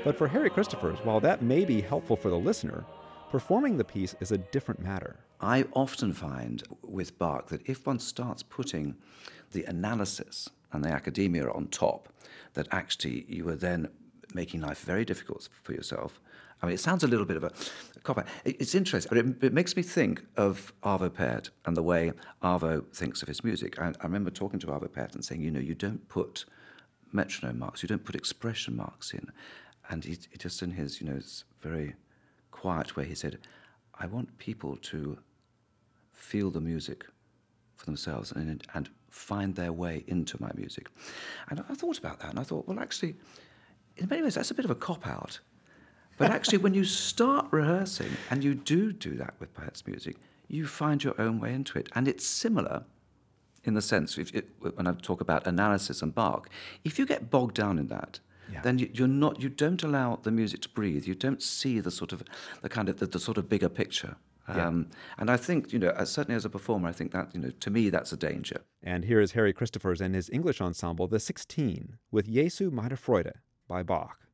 But for Harry Christophers, while that may be helpful for the listener, performing the piece is a different matter. I often find with Bach that if one starts putting the analysis and the academia on top, that actually you are then making life very difficult for yourself. I mean, it sounds a little bit of a cop-out. It's interesting, but it makes me think of Arvo Pärt and the way Arvo thinks of his music. I remember talking to Arvo Pärt and saying, you don't put metronome marks, you don't put expression marks in. And he just in his, very quiet way, he said, I want people to feel the music for themselves and find their way into my music. And I thought about that, and I thought, well, actually, in many ways, that's a bit of a cop-out. But actually, when you start rehearsing, and you do that with Pärt's music, you find your own way into it. And it's similar in the sense, when I talk about analysis and Bach, if you get bogged down in that, then you don't allow the music to breathe. You don't see the sort of bigger picture. And I think, certainly as a performer, I think that, to me, that's a danger. And here is Harry Christophers and his English ensemble, the 16, with Jesu meine Freude by Bach.